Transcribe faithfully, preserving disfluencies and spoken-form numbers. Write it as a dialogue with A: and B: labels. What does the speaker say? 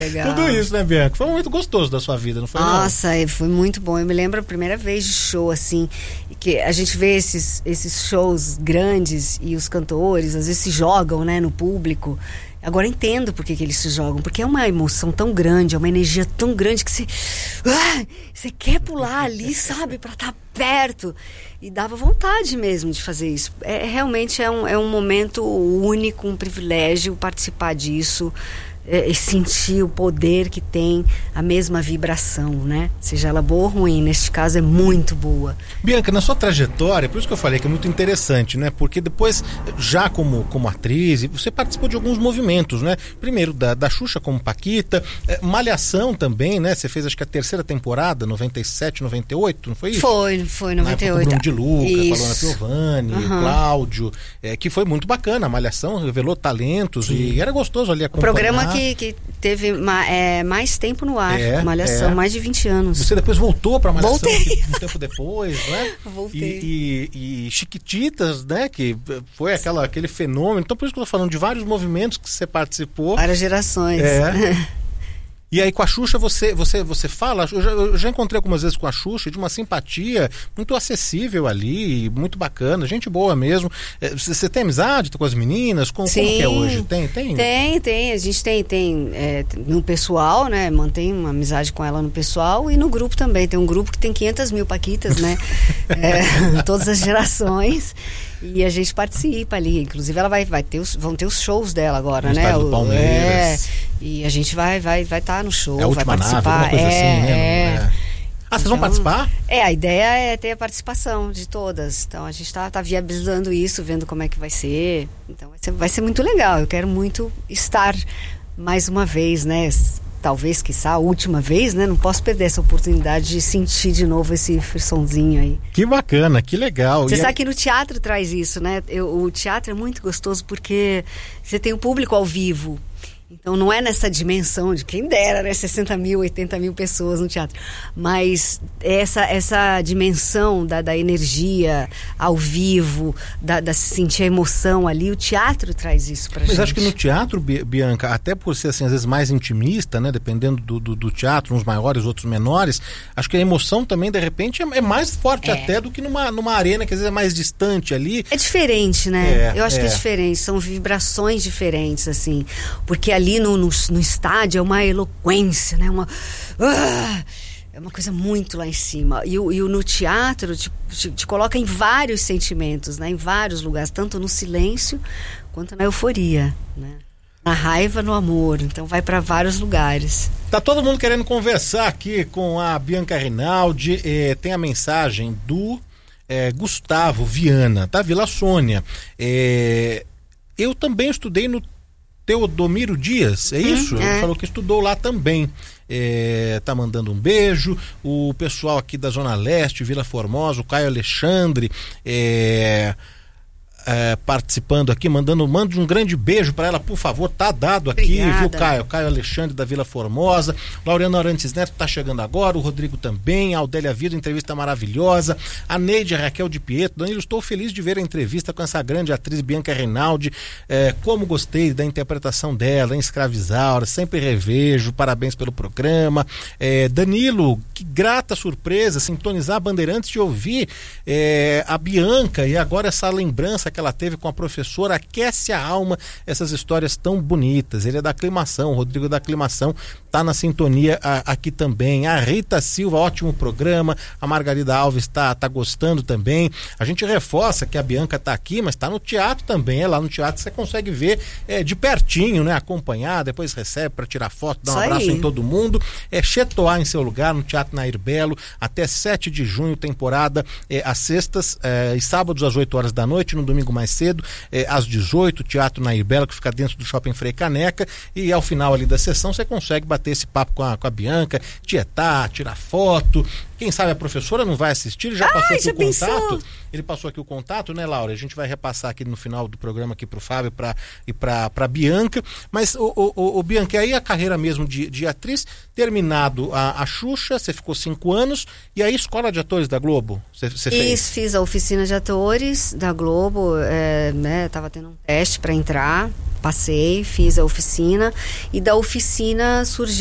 A: Legal.
B: Tudo isso, né, Bianca? Foi muito gostoso da sua vida, não foi?
A: Nossa,
B: não?
A: foi muito bom. Eu me lembro a primeira vez de show, assim, que a gente vê esses, esses shows grandes e os cantores, às vezes se jogam, né, no público. Agora eu entendo por que, que eles se jogam, porque é uma emoção tão grande, é uma energia tão grande que você, ah, você quer pular ali, sabe, para estar perto. E dava vontade mesmo de fazer isso. É, realmente é um, é um momento único, um privilégio participar disso. E sentir o poder que tem a mesma vibração, né? Seja ela boa ou ruim, neste caso é muito boa.
B: Bianca, na sua trajetória, por isso que eu falei que é muito interessante, né? Porque depois, já como, como atriz, você participou de alguns movimentos, né? Primeiro da, da Xuxa como Paquita, é, Malhação também, né? Você fez acho que a terceira temporada, noventa e sete, noventa e oito, não foi isso?
A: Foi, foi noventa e oito.
B: Com o Bruno de Luca,
A: isso.
B: Paloma Piovani, uhum. Cláudio, é, que foi muito bacana. A Malhação revelou talentos. Sim. E era gostoso ali acompanhar.
A: O programa que, que teve ma, é, mais tempo no ar, é, Malhação, é. mais de vinte anos.
B: Você depois voltou pra Malhação
A: Voltei.
B: um tempo depois, né?
A: Voltei.
B: E, e, e Chiquititas, né? Que foi aquela, aquele fenômeno. Então por isso que eu tô falando de vários movimentos que você participou.
A: Várias gerações.
B: É. E aí com a Xuxa você, você, você fala, eu já, eu já encontrei algumas vezes com a Xuxa, de uma simpatia muito acessível ali, muito bacana, gente boa mesmo. Você, você tem amizade com as meninas? Com, como que é hoje? Tem, tem?
A: Tem, tem. A gente tem, tem é, no pessoal, né? Mantém uma amizade com ela no pessoal e no grupo também. Tem um grupo que tem quinhentas mil paquitas, né? é, todas as gerações. E a gente participa ali. Inclusive ela vai, vai ter os, vão ter os shows dela agora,
B: no
A: né?
B: Do
A: o,
B: Palmeiras.
A: É, e a gente vai vai vai estar tá no show,
B: é a
A: vai participar.
B: Nave, coisa
A: é,
B: assim, né?
A: é.
B: é. Ah, vocês vão participar?
A: É, a ideia é ter a participação de todas. Então a gente está tá viabilizando isso, vendo como é que vai ser. Então vai ser, vai ser muito legal. Eu quero muito estar mais uma vez, né? Talvez, quiçá, a última vez, né? Não posso perder essa oportunidade de sentir de novo esse frissonzinho aí.
B: Que bacana, que legal.
A: Você
B: e
A: sabe
B: a...
A: que no teatro traz isso, né? Eu, o teatro é muito gostoso porque você tem o público ao vivo. Então não é nessa dimensão de quem dera, né? sessenta mil, oitenta mil pessoas no teatro. Mas essa, essa dimensão da, da energia ao vivo, da, da sentir a emoção ali, o teatro traz isso pra
B: Mas
A: gente.
B: Mas acho que no teatro, Bianca, até por ser assim, às vezes mais intimista, né? Dependendo do, do, do teatro, uns maiores, outros menores, acho que a emoção também, de repente, é, é mais forte é. até do que numa, numa arena que às vezes é mais distante ali.
A: É diferente, né?
B: É,
A: Eu acho
B: é.
A: que é diferente, são vibrações diferentes, assim. Porque ali ali no, no, no estádio é uma eloquência, né? Uma, uh, é uma coisa muito lá em cima. E, o, e o no teatro te, te, te coloca em vários sentimentos, né? Em vários lugares, tanto no silêncio quanto na euforia, né? Na raiva, no amor. Então vai para vários lugares.
B: Tá todo mundo querendo conversar aqui com a Bianca Rinaldi. Eh, tem a mensagem do eh, Gustavo Viana, da Vila Sônia. Eh, eu também estudei no Teodomiro Dias, é isso?
A: Hum, é.
B: Ele falou que estudou lá também. É, tá mandando um beijo. O pessoal aqui da Zona Leste, Vila Formosa, o Caio Alexandre, é, é, participando aqui, mandando, mande um grande beijo para ela, por favor, tá dado aqui. Obrigada. Viu, Caio? Caio Alexandre da Vila Formosa, Laureano Arantes Neto tá chegando agora, o Rodrigo também, a Aldélia Vida, entrevista maravilhosa, a Neide, a Raquel de Pietro. Danilo, estou feliz de ver a entrevista com essa grande atriz Bianca Rinaldi, é, como gostei da interpretação dela em Escravizaura, sempre revejo, parabéns pelo programa. é, Danilo, que grata surpresa sintonizar a Bandeirantes e ouvir é, a Bianca, e agora essa lembrança que ela teve com a professora, aquece a alma, essas histórias tão bonitas. Ele é da Aclimação, o Rodrigo da Aclimação tá na sintonia a, aqui também. A Rita Silva, ótimo programa. A Margarida Alves tá, tá gostando também. A gente reforça que a Bianca tá aqui, mas tá no teatro também. É lá no teatro você consegue ver é, de pertinho, né? Acompanhar, depois recebe para tirar foto, dar um
A: Isso
B: abraço
A: aí.
B: em todo mundo. É Chetoá em seu lugar, no Teatro Nair Belo, até sete de junho, temporada é, às sextas é, e sábados às oito horas da noite, no domingo mais cedo, é, às dezoito, Teatro Nair Belo, que fica dentro do Shopping Frei Caneca, e ao final ali da sessão você consegue bater esse papo com a, com a Bianca, tietar, tirar foto. Quem sabe a professora não vai assistir, ele já
A: Ai,
B: passou aqui
A: já
B: o contato.
A: pensou?
B: Ele passou aqui o contato, né, Laura? A gente vai repassar aqui no final do programa aqui pro Fábio pra, e pra, pra Bianca. Mas, o, o, o Bianca, aí a carreira mesmo de, de atriz, terminado a, a Xuxa, você ficou cinco anos, e aí Escola de Atores da Globo, você fez?
A: Isso, fiz a oficina de atores da Globo, é, né, tava tendo um teste para entrar, passei, fiz a oficina, e da oficina surgiu